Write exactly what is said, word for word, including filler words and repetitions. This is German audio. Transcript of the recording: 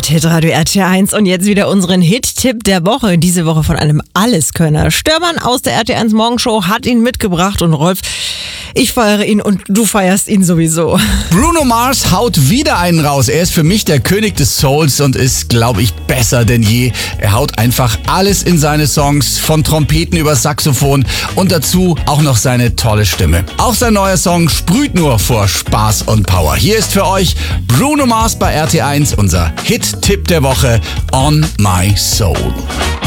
hört Hitradio R T eins und jetzt wieder unseren Hit-Tipp der Woche. Diese Woche von einem Alleskönner. Störmann aus der R T eins Morgenshow hat ihn mitgebracht und Rolf, ich feiere ihn und du feierst ihn sowieso. Bruno Mars haut wieder einen raus. Er ist für mich der König des Souls und ist, glaube ich, besser denn je. Er haut einfach alles in seine Songs, von Trompeten über Saxophon und dazu auch noch seine tolle Stimme. Auch sein neuer Song sprüht nur vor Spaß und Power. Hier ist für euch Bruno Mars bei R T eins, unser Hit-Tipp der Woche, On My Soul.